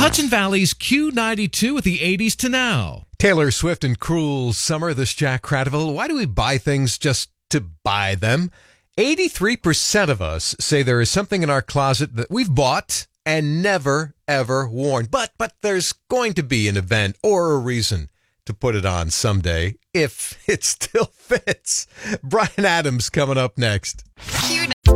Hudson Valley's Q92 with the 80s to now. Taylor Swift and Cruel Summer, this Jack Cradaville. Why do we buy things just to buy them? 83% of us say there is something in our closet that we've bought and never, ever worn. But there's going to be an event or a reason to put it on someday if it still fits. Brian Adams coming up next.